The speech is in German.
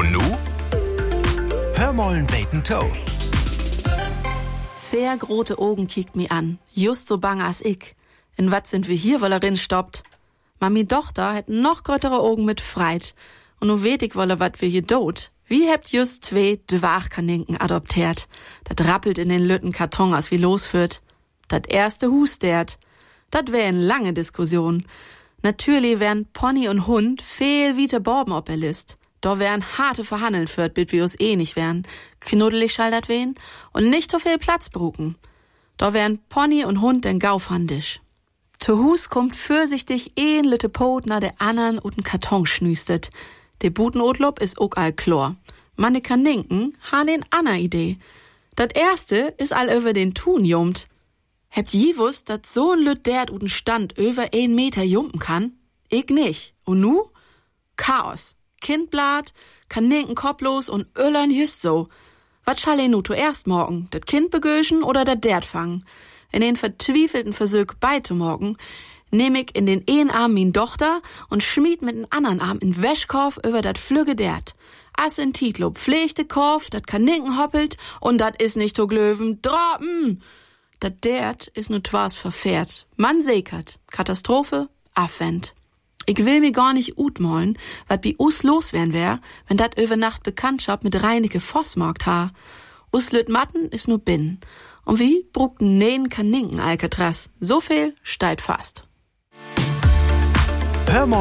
Und nu? Hör mollen beten Toe. Fair grote Augen kiekt mi an, just so bang as ich. In wat sind wir hier, weil erin stoppt? Mami Tochter hat noch grötere Augen mit Freit. Und nu weet ich wolle, wat wir hier dot. Wie hebt just 2 Dwarchkaninken adoptiert? Dat rappelt in den lütten Karton, as wie losführt. Dat erste hustert. Dat wär eine lange Diskussion. Natürlich wären Pony und Hund viel wie Borben op der List. Da wären harte Verhandeln führt, bis wir uns nicht wären. Knuddelig schall dat wen und nicht so viel Platz bruken. Da wären Pony und Hund den Gaufhandisch. Zu Hus kommt fürsichtig een lütte Potner der andern und den Karton schnüstet. De Butenotlob is ook all chlor. Manne Kaninken han een anna Idee. Dat erste is all über den Thun jummt. Hebt je wusst, dat so ein Lüt dert uten Stand über 1 Meter jumpen kann? Ich nicht. Und nu? Chaos. Kindblat, Kaninken kopflos und Öllern just so. Wat schall nu zuerst morgen? Dat Kind begöschen oder dat dert fangen? In den vertwiefelten Versuch beitemorgen nehm ich in den einen Arm min Tochter und schmied mit den anderen Arm in Wäschkorf über dat Flügge dert. As in Titlob pflegte Korf, dat Kaninken hoppelt und dat is nicht to glöwen, droppen! Dat dert is nu twas verfährt. Man sekert. Katastrophe, Affent. Ich will mir gar nicht utmollen, wat bi us los wär, wenn dat über Nacht Bekanntschaft mit Reineke Vossmarkt ha. Us lüt Matten is nu binnen. Und wie brugten nähen Kaninken Alcatraz? So viel steigt fast. Hör